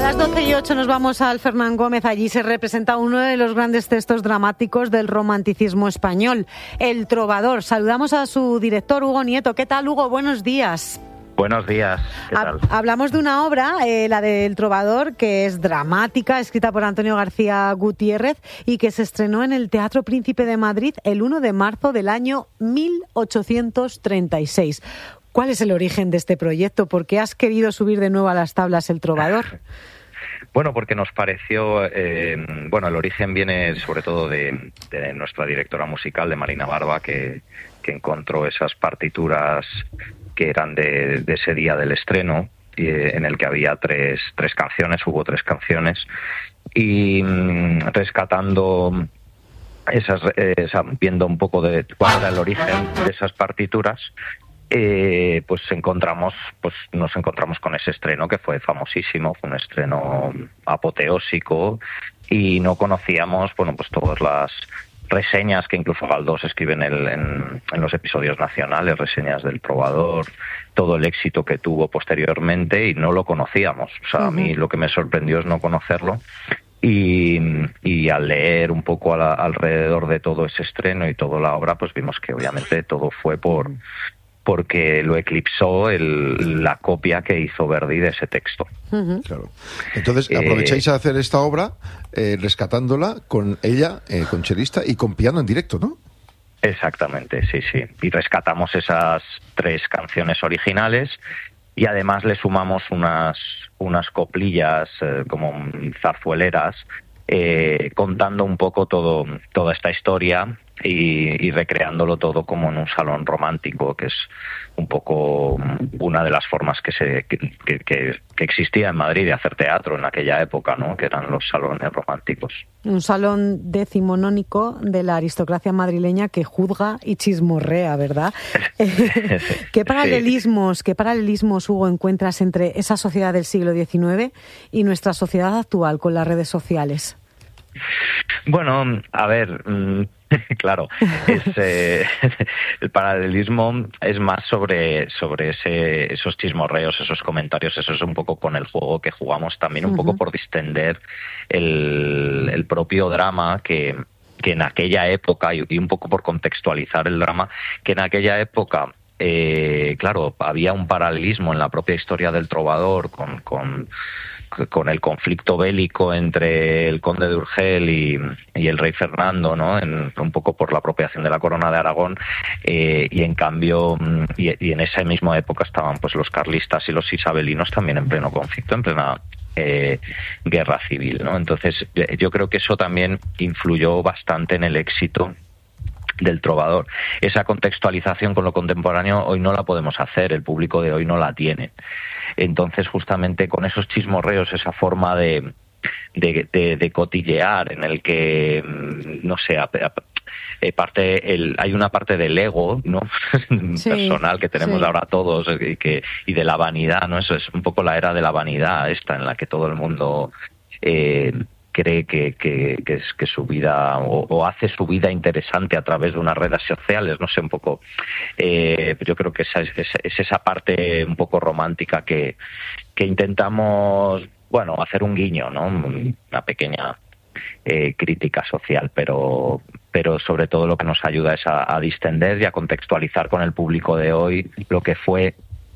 las 12:08 nos vamos al Fernán Gómez. Allí se representa uno de los grandes textos dramáticos del romanticismo español, El Trovador. Saludamos a su director, Hugo Nieto. ¿Qué tal, Hugo? Buenos días. Buenos días, ¿qué tal? Hablamos de una obra, la del Trovador, que es dramática, escrita por Antonio García Gutiérrez y que se estrenó en el Teatro Príncipe de Madrid el 1 de marzo del año 1836. ¿Cuál es el origen de este proyecto? ¿Por qué has querido subir de nuevo a las tablas El Trovador? Bueno, porque nos pareció, el origen viene sobre todo de nuestra directora musical, de Marina Barba, que encontró esas partituras que eran de ese día del estreno, en el que había tres canciones, hubo tres canciones, y rescatando viendo un poco de cuál era el origen de esas partituras, nos encontramos con ese estreno que fue famosísimo, fue un estreno apoteósico, y no conocíamos, todas las reseñas que incluso Galdós escribe en los episodios nacionales, reseñas del Trovador, todo el éxito que tuvo posteriormente, y no lo conocíamos. O sea, a mí lo que me sorprendió es no conocerlo, y al leer un poco alrededor de todo ese estreno y toda la obra, pues vimos que obviamente todo fue porque lo eclipsó la copia que hizo Verdi de ese texto. Claro. Entonces, aprovecháis a hacer esta obra rescatándola con ella, con chelista y con piano en directo, ¿no? Exactamente, sí. Y rescatamos esas tres canciones originales y además le sumamos unas coplillas como zarzueleras, contando un poco toda esta historia y recreándolo todo como en un salón romántico, que es un poco una de las formas que existía en Madrid de hacer teatro en aquella época, ¿no? Que eran los salones románticos. Un salón decimonónico de la aristocracia madrileña que juzga y chismorrea, ¿verdad? ¿Qué paralelismos, Hugo, encuentras entre esa sociedad del siglo XIX y nuestra sociedad actual con las redes sociales? Bueno, a ver, claro, el paralelismo es más sobre esos chismorreos, esos comentarios, eso es un poco con el juego que jugamos también, un poco por distender el propio drama que en aquella época, y un poco por contextualizar el drama, que en aquella época, claro, había un paralelismo en la propia historia del Trovador con el conflicto bélico entre el conde de Urgel y el rey Fernando, ¿no? Un poco por la apropiación de la corona de Aragón, y en cambio, y en esa misma época estaban pues los carlistas y los isabelinos también en pleno conflicto, en plena guerra civil, ¿no? Entonces, yo creo que eso también influyó bastante en el éxito del Trovador. Esa contextualización con lo contemporáneo hoy no la podemos hacer, el público de hoy no la tiene. Entonces, justamente con esos chismorreos, esa forma de cotillear en el que, no sé, hay una parte del ego, ¿no? Personal que tenemos ahora todos, y de la vanidad, ¿no? Eso es un poco la era de la vanidad esta en la que todo el mundo cree que su vida o hace su vida interesante a través de unas redes sociales, no sé, un poco, yo creo que es esa parte un poco romántica que intentamos, hacer un guiño, ¿no? Una pequeña crítica social, pero sobre todo lo que nos ayuda es a distender y a contextualizar con el público de hoy lo que fue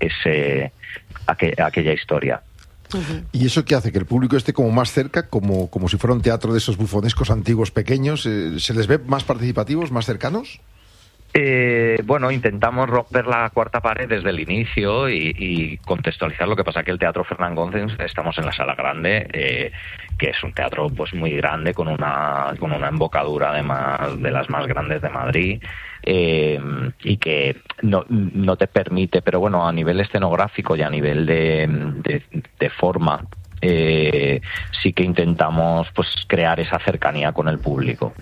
aquella historia. ¿Y eso qué hace? ¿Que el público esté como más cerca, como si fuera un teatro de esos bufonescos antiguos pequeños? ¿Se les ve más participativos, más cercanos? Intentamos romper la cuarta pared desde el inicio y contextualizar. Lo que pasa que el Teatro Fernán Gómez, estamos en la Sala Grande, que es un teatro pues muy grande, con una embocadura además de las más grandes de Madrid, y que no te permite, pero bueno, a nivel escenográfico y a nivel de forma, sí que intentamos pues crear esa cercanía con el público,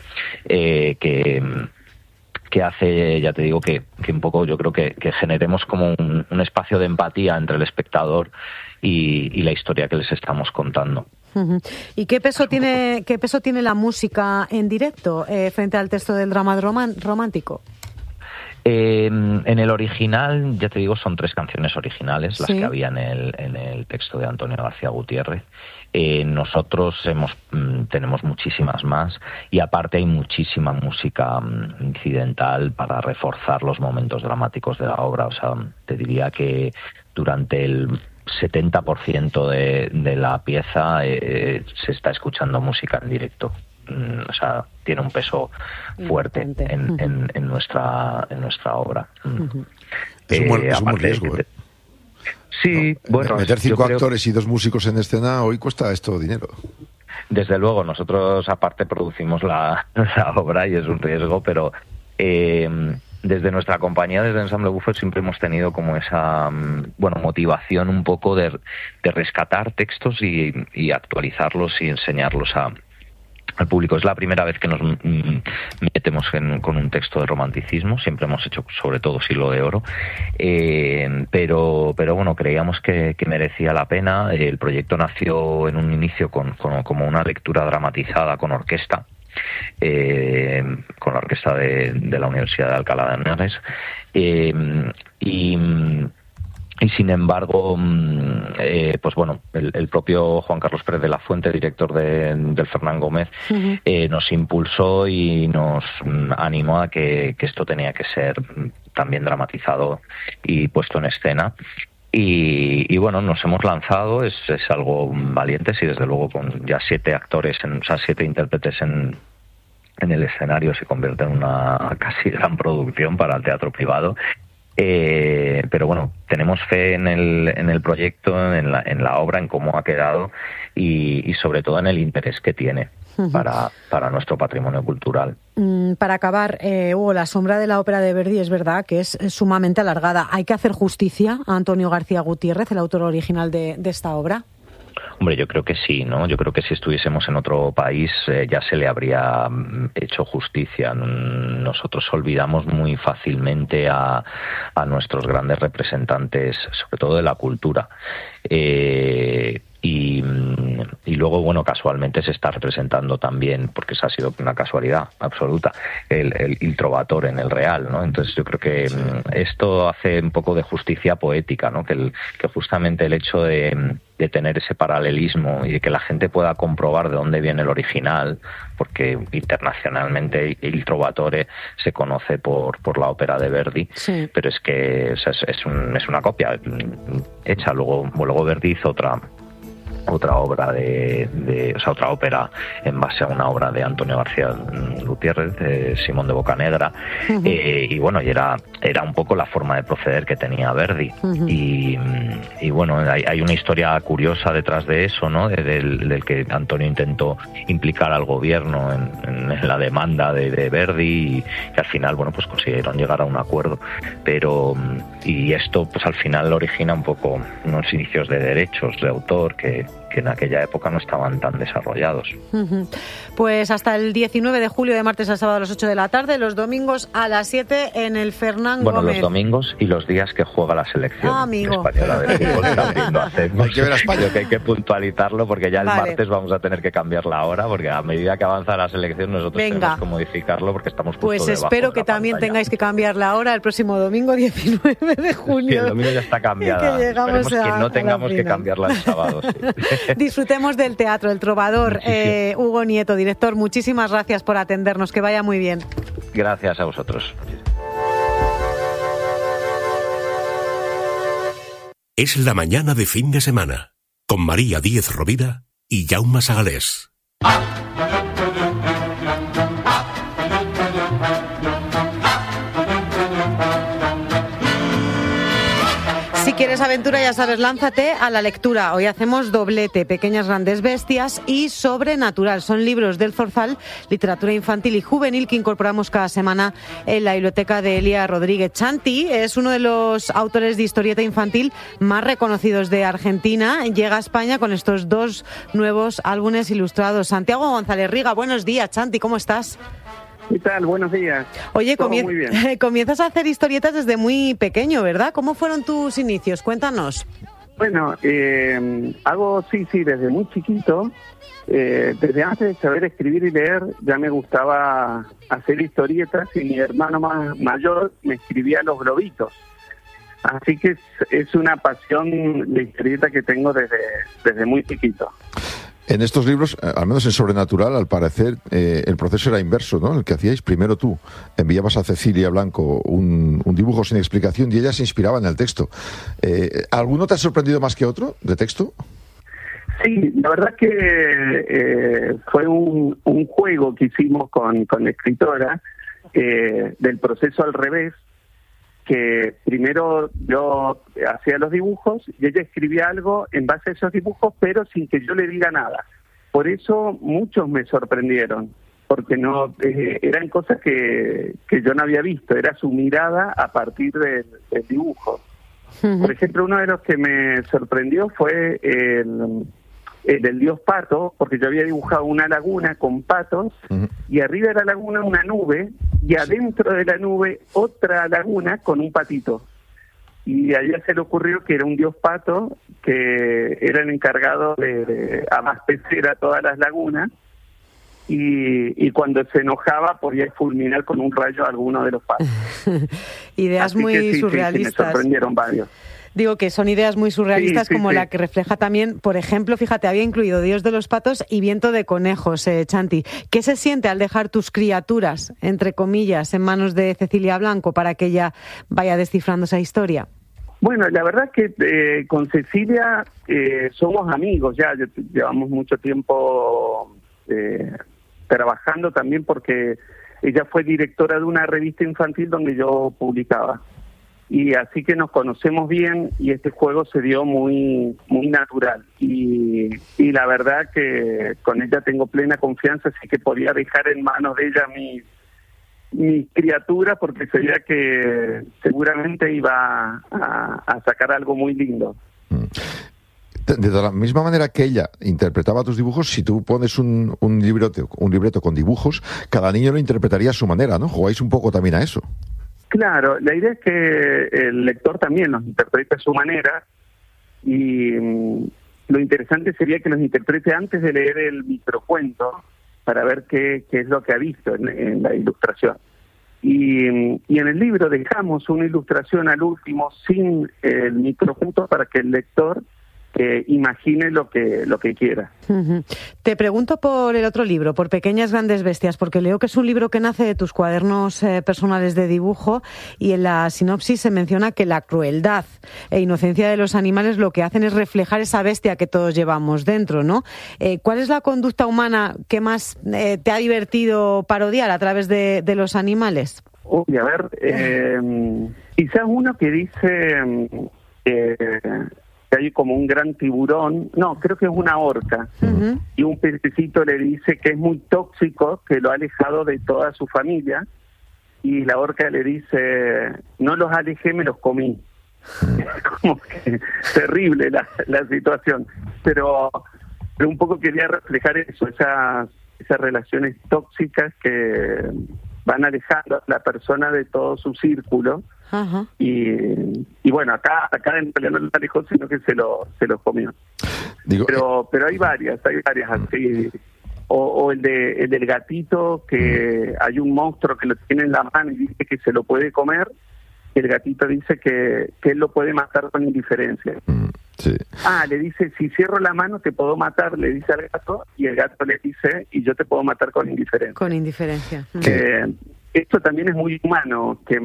que hace, ya te digo, que un poco yo creo que generemos como un espacio de empatía entre el espectador y la historia que les estamos contando. ¿Y qué peso tiene la música en directo frente al texto del drama romántico? En el original, ya te digo, son 3 canciones originales, las que había en el texto de Antonio García Gutiérrez. Nosotros tenemos muchísimas más, y aparte hay muchísima música incidental para reforzar los momentos dramáticos de la obra. O sea, te diría que durante el 70% de la pieza se está escuchando música en directo. O sea, tiene un peso fuerte en nuestra obra. Es un buen riesgo, ¿eh? Sí, bueno, meter 5 actores y 2 músicos en escena hoy cuesta esto dinero. Desde luego, nosotros aparte producimos la obra y es un riesgo, pero desde nuestra compañía, desde Ensamble Bufo, siempre hemos tenido como esa motivación un poco de rescatar textos y actualizarlos y enseñarlos al público. Es la primera vez que nos metemos con un texto de romanticismo. Siempre hemos hecho sobre todo Siglo de Oro, pero bueno, creíamos que merecía la pena. El proyecto nació en un inicio como una lectura dramatizada con orquesta, con la orquesta de la Universidad de Alcalá de Henares, y sin embargo, pues bueno, el propio Juan Carlos Pérez de la Fuente, director del Fernán Gómez, nos impulsó y nos animó a que esto tenía que ser también dramatizado y puesto en escena. Y bueno, nos hemos lanzado, es algo valiente, sí, desde luego, con ya 7 actores, 7 intérpretes en el escenario, se convierte en una casi gran producción para el teatro privado. Pero bueno, tenemos fe en el proyecto, en la obra, en cómo ha quedado y sobre todo en el interés que tiene para nuestro patrimonio cultural. Para acabar, Hugo, La sombra de la ópera de Verdi es verdad que es sumamente alargada. ¿Hay que hacer justicia a Antonio García Gutiérrez, el autor original de esta obra? Hombre, yo creo que sí, ¿no? Yo creo que si estuviésemos en otro país ya se le habría hecho justicia. Nosotros olvidamos muy fácilmente a nuestros grandes representantes, sobre todo de la cultura. Y luego, bueno, casualmente se está representando también, porque esa ha sido una casualidad absoluta, el Trovatore en el Real, ¿no? Entonces yo creo que esto hace un poco de justicia poética, ¿no? Que justamente el hecho de tener ese paralelismo y de que la gente pueda comprobar de dónde viene el original, porque internacionalmente el Trovatore se conoce por la ópera de Verdi, pero es que es una copia hecha. Luego Verdi hizo otra obra otra ópera en base a una obra de Antonio García Gutiérrez, de Simón de Bocanegra, y bueno, y era un poco la forma de proceder que tenía Verdi. Y bueno, hay una historia curiosa detrás de eso, ¿no? Del que Antonio intentó implicar al gobierno en la demanda de Verdi, y que al final, bueno, pues consiguieron llegar a un acuerdo, pero y esto pues al final origina un poco unos inicios de derechos de autor que en aquella época no estaban tan desarrollados. Pues hasta el 19 de julio, de martes a sábado a las 8 de la tarde, los domingos a las 7 en el Fernán Gómez. Bueno, los domingos y los días que juega la selección española de fútbol también lo hacemos. Hay que ver a España. Creo que hay que puntualizarlo, porque ya el martes vamos a tener que cambiar la hora, porque a medida que avanza la selección nosotros tenemos que modificarlo, porque estamos justo pues espero que también pantalla. Tengáis que cambiar la hora el próximo domingo 19 de junio. Sí, el domingo ya está cambiada. Esperemos que no tengamos que cambiarla el sábado. Sí. Disfrutemos del teatro, El Trovador. Hugo Nieto, director, muchísimas gracias por atendernos, que vaya muy bien. Gracias a vosotros. Es la mañana de fin de semana, con María Díez Rovira y Jaume Sagalés. Si quieres aventura, ya sabes, lánzate a la lectura. Hoy hacemos doblete, Pequeñas grandes bestias y Sobrenatural. Son libros del Zorzal, literatura infantil y juvenil, que incorporamos cada semana en la biblioteca de Elia Rodríguez. Chanti es uno de los autores de historieta infantil más reconocidos de Argentina. Llega a España con estos 2 nuevos álbumes ilustrados. Santiago González Riga, buenos días. Chanti, ¿cómo estás? ¿Qué tal? Buenos días. Oye, comienzas a hacer historietas desde muy pequeño, ¿verdad? ¿Cómo fueron tus inicios? Cuéntanos. Bueno, hago, sí, desde muy chiquito. Desde antes de saber escribir y leer, ya me gustaba hacer historietas y mi hermano mayor me escribía los globitos. Así que es una pasión de historieta que tengo desde muy chiquito. En estos libros, al menos en Sobrenatural, al parecer, el proceso era inverso, ¿no? El que hacíais, primero tú enviabas a Cecilia Blanco un dibujo sin explicación y ella se inspiraba en el texto. ¿Alguno te ha sorprendido más que otro de texto? Sí, la verdad que fue un juego que hicimos con la escritora del proceso al revés, que primero yo hacía los dibujos y ella escribía algo en base a esos dibujos, pero sin que yo le diga nada. Por eso muchos me sorprendieron, porque no eran cosas que yo no había visto, era su mirada a partir del dibujo. Uh-huh. Por ejemplo, uno de los que me sorprendió fue el dios pato, porque yo había dibujado una laguna con patos, uh-huh, y arriba de la laguna una nube, y adentro de la nube otra laguna con un patito. Y a ella se le ocurrió que era un dios pato, que era el encargado de abastecer a todas las lagunas, y cuando se enojaba podía fulminar con un rayo a alguno de los patos. Ideas Así muy que surrealistas. Sí, me sorprendieron varios. Digo que son ideas muy surrealistas, como la que refleja también, por ejemplo, fíjate, había incluido Dios de los patos y Viento de conejos, Chanti. ¿Qué se siente al dejar tus criaturas, entre comillas, en manos de Cecilia Blanco para que ella vaya descifrando esa historia? Bueno, la verdad que con Cecilia somos amigos ya, llevamos mucho tiempo trabajando también, porque ella fue directora de una revista infantil donde yo publicaba. Y así que nos conocemos bien y este juego se dio muy natural. Y la verdad que con ella tengo plena confianza, así que podía dejar en manos de ella mi criatura, porque sabía que seguramente iba a sacar algo muy lindo. De la misma manera que ella interpretaba tus dibujos, si tú pones un libreto con dibujos, cada niño lo interpretaría a su manera, ¿no? Jugáis un poco también a eso. Claro, la idea es que el lector también los interprete a su manera, y lo interesante sería que los interprete antes de leer el microcuento para ver qué es lo que ha visto en la ilustración. Y en el libro dejamos una ilustración al último sin el microcuento para que el lector imagine lo que quiera. Uh-huh. Te pregunto por el otro libro, por Pequeñas Grandes Bestias, porque leo que es un libro que nace de tus cuadernos personales de dibujo, y en la sinopsis se menciona que la crueldad e inocencia de los animales lo que hacen es reflejar esa bestia que todos llevamos dentro, ¿no? ¿Cuál es la conducta humana que más te ha divertido parodiar a través de los animales? Uy, a ver, quizás uno que dice que hay como un gran tiburón, no, creo que es una orca, uh-huh, y un pececito le dice que es muy tóxico, que lo ha alejado de toda su familia, y la orca le dice, no los alejé, me los comí. Como que terrible la situación, pero un poco quería reflejar eso, esas relaciones tóxicas que van alejando a la persona de todo su círculo. Uh-huh. Y bueno, acá en realidad no lo alejó, sino que se lo comió. Pero hay varias así. O el del gatito, que hay un monstruo que lo tiene en la mano y dice que se lo puede comer. El gatito dice que él lo puede matar con indiferencia. Sí. Le dice, si cierro la mano te puedo matar, le dice al gato, y el gato le dice, y yo te puedo matar con indiferencia. Con indiferencia. Esto también es muy humano, que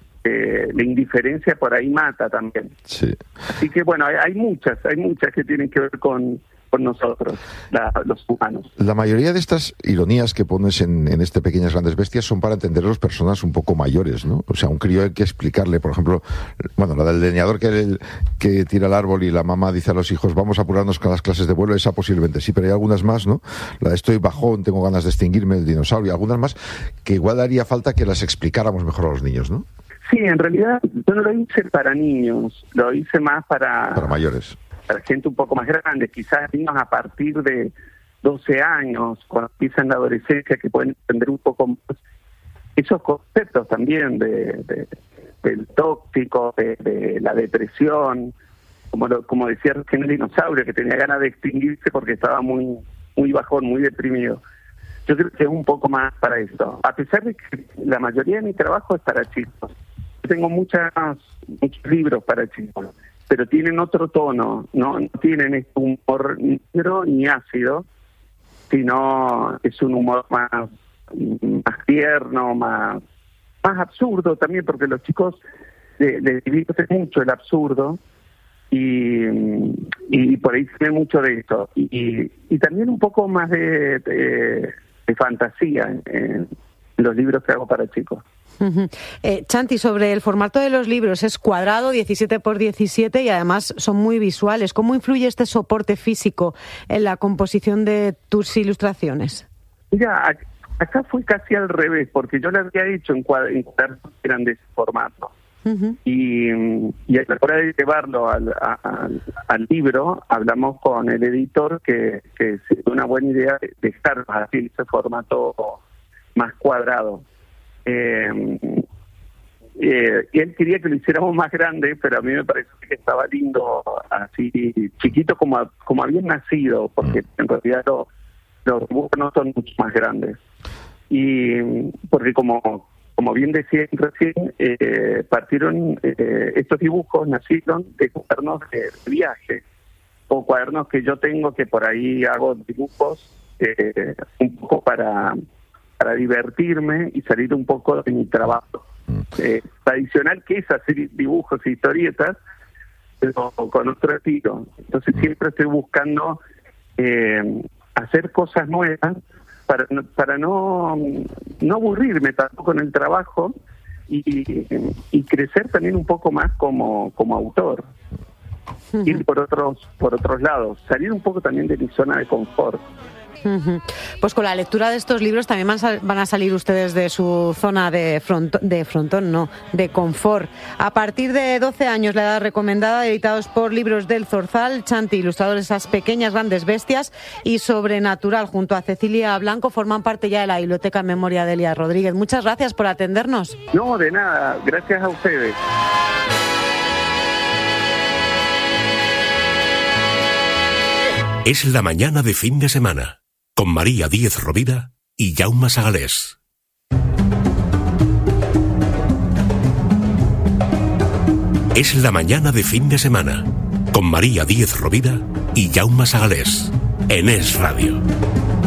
la indiferencia por ahí mata también. Sí. Así que bueno, hay muchas que tienen que ver con nosotros, los humanos. La mayoría de estas ironías que pones en este Pequeñas Grandes Bestias son para entender a las personas un poco mayores, ¿no? O sea, a un crío hay que explicarle, por ejemplo, bueno, la del leñador que tira el árbol y la mamá dice a los hijos, vamos a apurarnos con las clases de vuelo, esa posiblemente sí, pero hay algunas más, ¿no? La de estoy bajón, tengo ganas de extinguirme, el dinosaurio, algunas más que igual haría falta que las explicáramos mejor a los niños, ¿no? Sí, en realidad yo no lo hice para niños, lo hice más para mayores. Para gente un poco más grande, quizás niños a partir de 12 años, cuando empiezan la adolescencia, que pueden entender un poco más esos conceptos también del tóxico, de la depresión, como decía recién el dinosaurio, que tenía ganas de extinguirse porque estaba muy bajón, muy deprimido. Yo creo que es un poco más para eso. A pesar de que la mayoría de mi trabajo es para chicos. Yo tengo muchos libros para chicos, pero tienen otro tono, no tienen este humor negro ni ácido, sino es un humor más tierno, más absurdo también, porque los chicos les divierte mucho el absurdo y por ahí se ve mucho de esto. Y también un poco más de fantasía en los libros que hago para chicos. Uh-huh. Chanti, sobre el formato de los libros, es cuadrado, 17 por 17 y además son muy visuales. ¿Cómo influye este soporte físico en la composición de tus ilustraciones? Mira, acá fue casi al revés, porque yo las había hecho en cuadernos que eran de ese formato. Uh-huh. Y a la hora de llevarlo al libro, hablamos con el editor que es una buena idea de dejar así ese formato más cuadrado. Y él quería que lo hiciéramos más grande, pero a mí me pareció que estaba lindo así chiquito como habían nacido, porque en realidad los dibujos no son mucho más grandes. Y porque como bien decía recién, partieron estos dibujos, nacieron de cuadernos de viaje o cuadernos que yo tengo, que por ahí hago dibujos un poco para divertirme y salir un poco de mi trabajo tradicional, que es hacer dibujos e historietas, pero con otro estilo. Entonces siempre estoy buscando hacer cosas nuevas para no aburrirme tampoco en el trabajo y crecer también un poco más como autor. Ir por otros lados, salir un poco también de mi zona de confort. Pues con la lectura de estos libros también van a salir ustedes de su zona de confort. A partir de 12 años, la edad recomendada, editados por Libros del Zorzal, Chanti, ilustrador de Esas pequeñas grandes bestias y Sobrenatural, junto a Cecilia Blanco, forman parte ya de la Biblioteca en Memoria de Elia Rodríguez. Muchas gracias por atendernos. No, de nada, gracias a ustedes. Es la mañana de fin de semana, con María Díez Rovira y Jaume Sagalés. Es la mañana de fin de semana, con María Díez Rovira y Jaume Sagalés, en Es Radio.